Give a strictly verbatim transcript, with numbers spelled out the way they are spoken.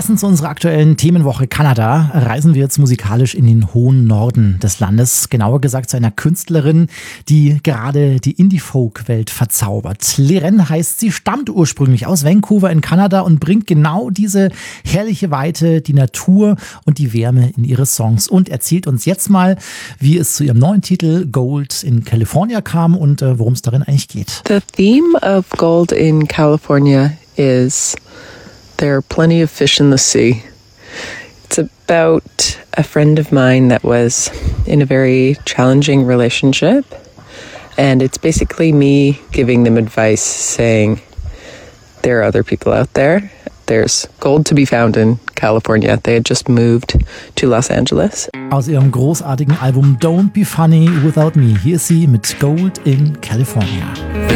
Passend zu unserer aktuellen Themenwoche Kanada reisen wir jetzt musikalisch in den hohen Norden des Landes. Genauer gesagt zu einer Künstlerin, die gerade die Indie-Folk-Welt verzaubert. Leren heißt sie, stammt ursprünglich aus Vancouver in Kanada und bringt genau diese herrliche Weite, die Natur und die Wärme in ihre Songs und erzählt uns jetzt mal, wie es zu ihrem neuen Titel Gold in California kam und äh, worum es darin eigentlich geht. The theme of Gold in California is there are plenty of fish in the sea. It's about a friend of mine that was in a very challenging relationship. And it's basically me giving them advice, saying there are other people out there. There's gold to be found in California. They had just moved to Los Angeles. Aus ihrem großartigen Album Don't Be Funny Without Me. Hier ist sie mit Gold in California.